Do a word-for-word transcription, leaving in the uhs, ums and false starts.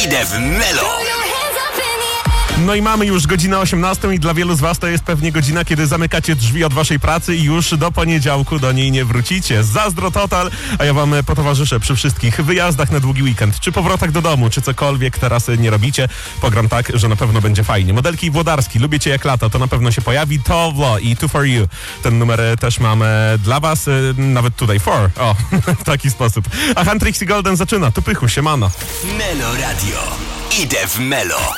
Idę w Melo. No i mamy już godzinę osiemnastą i dla wielu z was to jest pewnie godzina, kiedy zamykacie drzwi od waszej pracy i już do poniedziałku do niej nie wrócicie. Zazdro total, a ja wam potowarzyszę przy wszystkich wyjazdach na długi weekend, czy powrotach do domu, czy cokolwiek teraz nie robicie. Pogram tak, że na pewno będzie fajnie. Modelki Włodarskie, Lubię Cię jak lata, to na pewno się pojawi. To Wło i Two for You. Ten numer też mamy dla was, nawet tutaj for. O, w taki sposób. A Huntrix i Golden zaczyna. Tu pychu, siemano. Melo Radio. Idę w Melo.